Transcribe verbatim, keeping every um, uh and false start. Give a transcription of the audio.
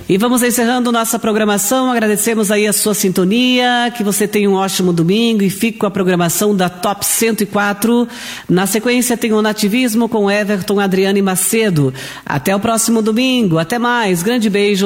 E vamos encerrando nossa programação, agradecemos aí a sua sintonia, que você tenha um ótimo domingo e fique com a programação da Top cento e quatro. Na sequência tem o Nativismo com Everton, Adriane e Macedo. Até o próximo domingo, até mais, grande beijo.